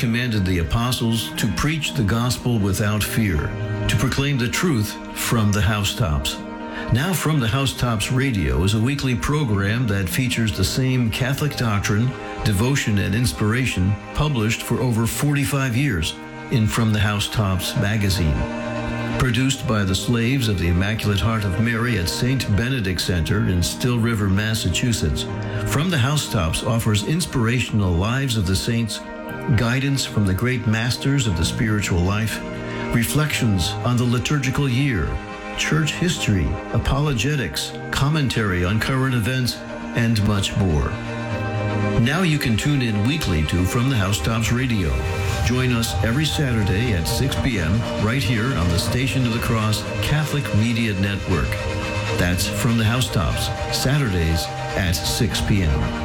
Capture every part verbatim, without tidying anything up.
commanded the apostles to preach the gospel without fear, to proclaim the truth from the housetops. Now From the Housetops Radio is a weekly program that features the same Catholic doctrine, devotion, and inspiration published for over forty-five years in From the Housetops magazine. Produced by the slaves of the Immaculate Heart of Mary at Saint Benedict Center in Still River, Massachusetts, From the Housetops offers inspirational lives of the saints, guidance from the great masters of the spiritual life, reflections on the liturgical year, church history, apologetics, commentary on current events, and much more. Now you can tune in weekly to From the Housetops Radio. Join us every Saturday at six p.m. right here on the Station of the Cross Catholic Media Network. That's From the Housetops, Saturdays at six p.m.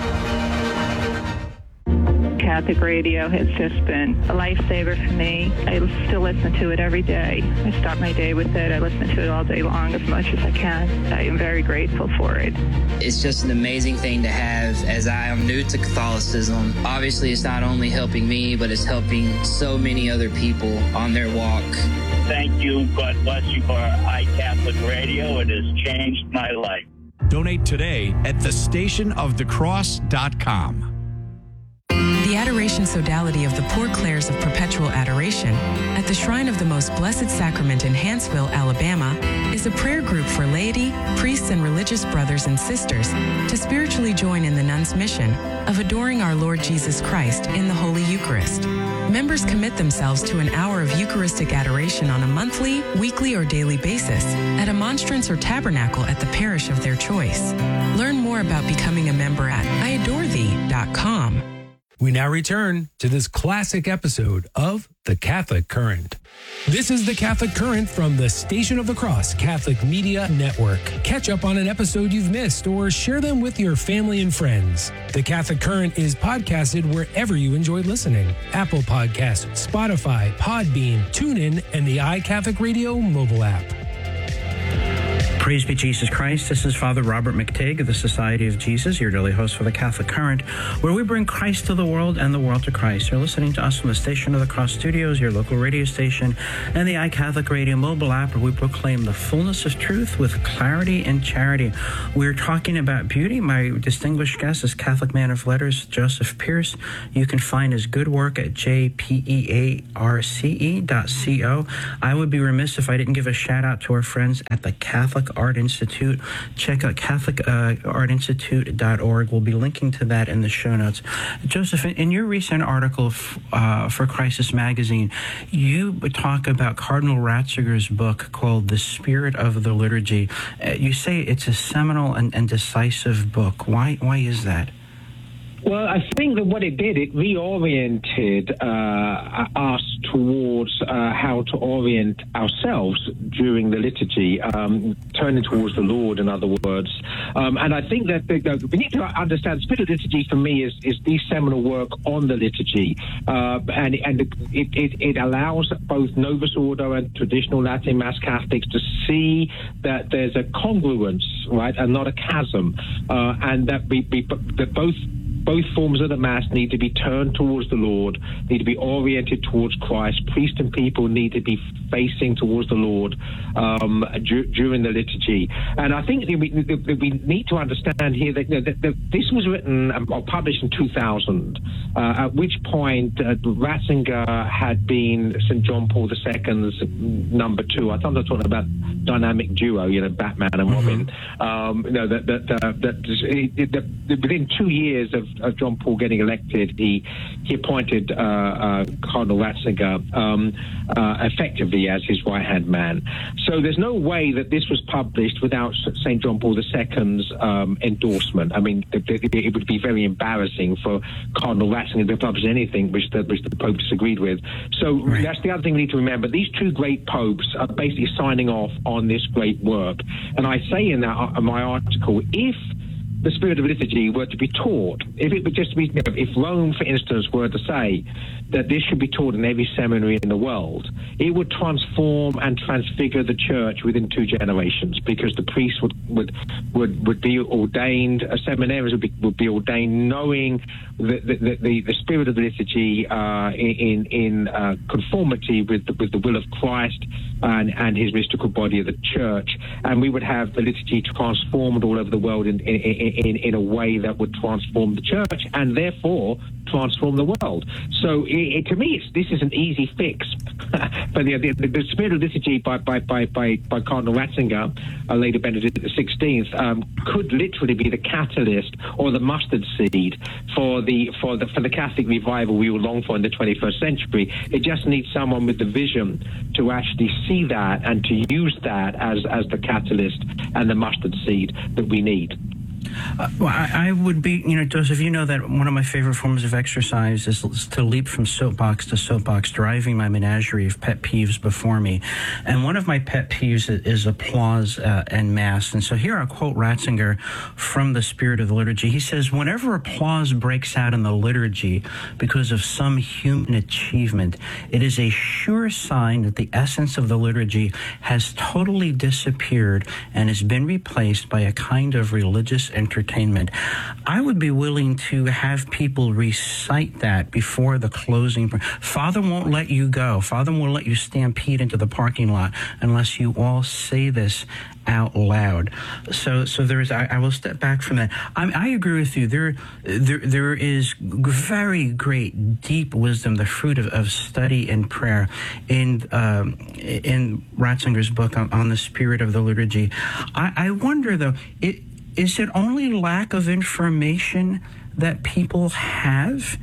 Catholic radio has just been a lifesaver for me. I still listen to it every day. I start my day with it. I listen to it all day long as much as I can. I am very grateful for it. It's just an amazing thing to have as I am new to Catholicism. Obviously, it's not only helping me, but it's helping so many other people on their walk. Thank you. God bless you for iCatholic Radio. It has changed my life. Donate today at the station of the cross dot com. The Adoration Sodality of the Poor Clares of Perpetual Adoration at the Shrine of the Most Blessed Sacrament in Hanceville, Alabama, is a prayer group for laity, priests, and religious brothers and sisters to spiritually join in the nuns' mission of adoring our Lord Jesus Christ in the Holy Eucharist. Members commit themselves to an hour of Eucharistic adoration on a monthly, weekly, or daily basis at a monstrance or tabernacle at the parish of their choice. Learn more about becoming a member at I adore thee dot com. We now return to this classic episode of The Catholic Current. This is The Catholic Current from the Station of the Cross Catholic Media Network. Catch up on an episode you've missed or share them with your family and friends. The Catholic Current is podcasted wherever you enjoyed listening. Apple Podcasts, Spotify, Podbean, TuneIn, and the iCatholic Radio mobile app. Praise be Jesus Christ. This is Father Robert McTigg of the Society of Jesus, your daily host for the Catholic Current, where we bring Christ to the world and the world to Christ. You're listening to us from the Station of the Cross Studios, your local radio station, and the iCatholic Radio mobile app, where we proclaim the fullness of truth with clarity and charity. We're talking about beauty. My distinguished guest is Catholic man of letters, Joseph Pearce. You can find his good work at j p e a r c e dot co. I would be remiss if I didn't give a shout out to our friends at the Catholic Art Institute. Check out Catholic Art Institute dot org. We'll be linking to that in the show notes. Joseph, in your recent article uh, for Crisis Magazine, you talk about Cardinal Ratzinger's book called The Spirit of the Liturgy. Uh, you say it's a seminal and, and decisive book. Why, why is that? Well, I think that what it did, it reoriented uh, us towards uh, how to orient ourselves during the liturgy, um, turning towards the Lord, in other words. Um, and I think that the, we need to understand spiritual liturgy for me is, is the seminal work on the liturgy. Uh, and and it, it, it allows both Novus Ordo and traditional Latin Mass Catholics to see that there's a congruence, right, and not a chasm. Uh, and that, we, we, that both Both forms of the Mass need to be turned towards the Lord, need to be oriented towards Christ. Priest and people need to be facing towards the Lord um, du- during the liturgy. And I think that we, that we need to understand here that, you know, that, that this was written or published in two thousand, uh, at which point uh, Ratzinger had been Saint John Paul the Second's number two. I thought I was talking about dynamic duo, you know, Batman and Robin. Mm-hmm. Um, you know, that, that, uh, that, that, that within two years of of John Paul getting elected, he he appointed uh, uh, Cardinal Ratzinger um, uh, effectively as his right-hand man. So there's no way that this was published without Saint John Paul the Second's um, endorsement. I mean, it, it would be very embarrassing for Cardinal Ratzinger to publish anything which the, which the Pope disagreed with. So right. That's the other thing we need to remember. These two great popes are basically signing off on this great work. And I say in, that, in my article, if the spirit of liturgy were to be taught, if it would just be, you know, if Rome, for instance, were to say that this should be taught in every seminary in the world, it would transform and transfigure the church within two generations, because the priests would would would, would be ordained, uh, seminaries would be, would be ordained knowing the the, the, the spirit of the liturgy uh, in in uh, conformity with the, with the will of Christ and, and his mystical body of the church, and we would have the liturgy transformed all over the world in in, in, in a way that would transform the church and therefore transform the world. So it, it, to me, it's, this is an easy fix. But the, the, the spirit of liturgy by by by by, by Cardinal Ratzinger, uh, later Benedict the sixteenth, um, could literally be the catalyst or the mustard seed for the for the for the Catholic revival we will long for in the twenty-first century. It just needs someone with the vision to actually see that and to use that as as the catalyst and the mustard seed that we need. Uh, well, I, I would be, you know, Joseph, you know that one of my favorite forms of exercise is, is to leap from soapbox to soapbox, driving my menagerie of pet peeves before me. And one of my pet peeves is, is applause uh, en masse. And so here I'll quote Ratzinger from the Spirit of the Liturgy. He says, whenever applause breaks out in the liturgy because of some human achievement, it is a sure sign that the essence of the liturgy has totally disappeared and has been replaced by a kind of religious entertainment. I would be willing to have people recite that before the closing. Father won't let you go. Father won't let you stampede into the parking lot unless you all say this out loud. So, so there is. I, I will step back from that. I, I agree with you. There, there, there is very great, deep wisdom, the fruit of, of study and prayer, in um, in Ratzinger's book on, on the Spirit of the Liturgy. I, I wonder though, it. Is it only lack of information that people have,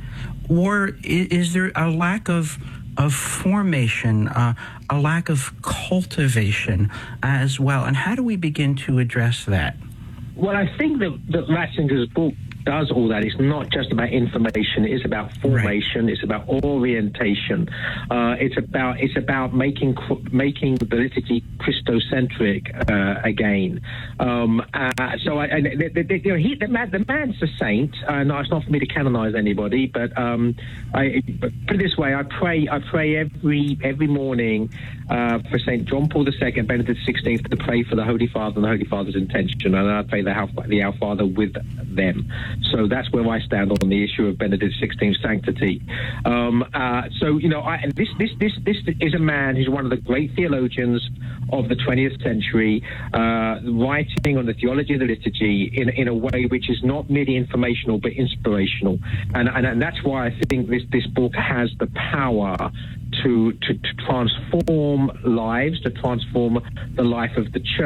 or is there a lack of of formation, uh, a lack of cultivation as well? And how do we begin to address that? Well, I think that, that Ratzinger's book does all that. It's not just about information. It's about formation. Right. It's about orientation. Uh, it's about it's about making making the liturgy Christocentric uh, again. Um, uh, so, I, and the, the, you know, he, the man, the man's a saint. Uh, no, it's not for me to canonize anybody, but um, I but put it this way: I pray. I pray every every morning uh, for Saint John Paul the Second, Benedict the sixteenth, to pray for the Holy Father and the Holy Father's intention, and I pray the the Our Father with them. So that's where I stand on the issue of Benedict the sixteenth's sanctity. Um, uh, so, you know, I, this, this, this, this is a man who's one of the great theologians of the twentieth century, uh, writing on the theology of the liturgy in, in a way which is not merely informational but inspirational. And, and, and that's why I think this, this book has the power to, to, to transform lives, to transform the life of the church.